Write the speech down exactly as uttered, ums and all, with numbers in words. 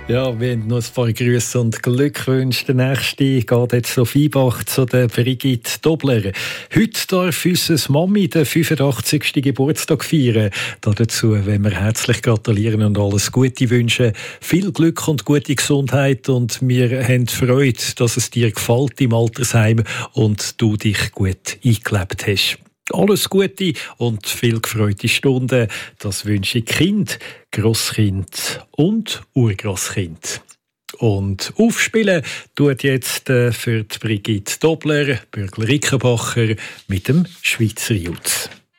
Ja, wir haben noch ein paar Grüße und Glückwünsche. Der nächste geht jetzt auf Einbach zu der Brigitte Dobler. Heute darf unsere Mami den fünfundachtzigsten Geburtstag feiern. Dazu wollen wir herzlich gratulieren und alles Gute wünschen. Viel Glück und gute Gesundheit und wir haben Freude, dass es dir gefällt im Altersheim und du dich gut eingelebt hast. Alles Gute und viel gefreute Stunden. Das wünsche ich Kind, Grosskind und Urgrosskind. Und aufspielen tut jetzt für die Brigitte Dobler, Bürgler Rickenbacher mit dem Schweizer Jutz.